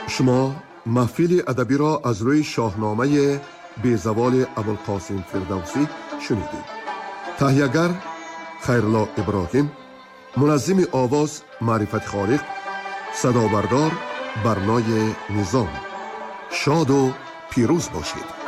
شما محفل ادبی را از روی شاهنامه بیزوال ابوالقاسم فردوسی شنیدید. تهیه‌گر خیرالله ابراهیم، منظم آواز معرفت خالق، صدا بردار برنای نظام. شاد و پیروز باشید.